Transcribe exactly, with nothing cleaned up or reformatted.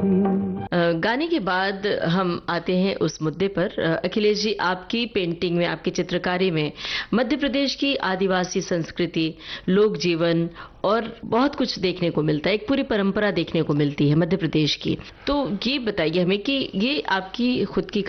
अ, गाने के बाद हम आते हैं उस मुद्दे पर। अ, अखिलेश जी, आपकी पेंटिंग में, आपकी चित्रकारी में मध्य प्रदेश की आदिवासी संस्कृति, लोक जीवन और बहुत कुछ देखने को मिलता है। एक पूरी परंपरा देखने को मिलती है मध्य प्रदेश की। तो ये बताइए हमें कि ये आपकी खुद की